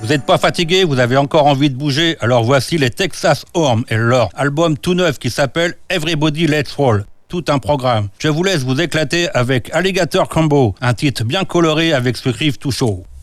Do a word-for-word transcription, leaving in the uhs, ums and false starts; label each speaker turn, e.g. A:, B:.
A: Vous n'êtes pas fatigué, vous avez encore envie de bouger, alors voici les Texas Horns et leur album tout neuf qui s'appelle Everybody Let's Roll. Tout un programme. Je vous laisse vous éclater avec Alligator Combo, un titre bien coloré avec ce riff tout chaud.